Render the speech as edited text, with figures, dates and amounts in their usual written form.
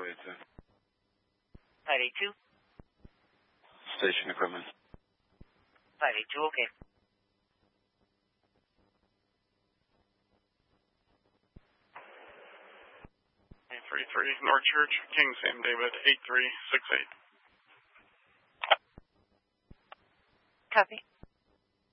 582. 582. Station equipment. 582, okay. 33 North Church, King Sam David, 8368. Copy.